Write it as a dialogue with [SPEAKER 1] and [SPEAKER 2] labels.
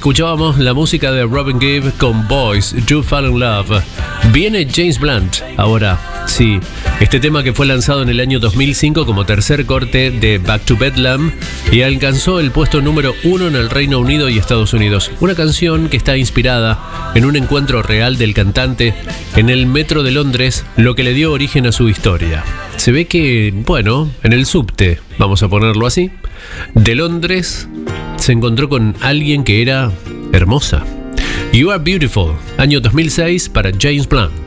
[SPEAKER 1] Escuchábamos la música de Robin Gibb con Boys, You Fall in Love. Viene James Blunt. Ahora, sí, este tema que fue lanzado en el año 2005 como tercer corte de Back to Bedlam y alcanzó el puesto número 1 en el Reino Unido y Estados Unidos. Una canción que está inspirada en un encuentro real del cantante en el metro de Londres, lo que le dio origen a su historia. Se ve que, bueno, en el subte, vamos a ponerlo así, de Londres, se encontró con alguien que era hermosa. You Are Beautiful, año 2006 para James Blunt.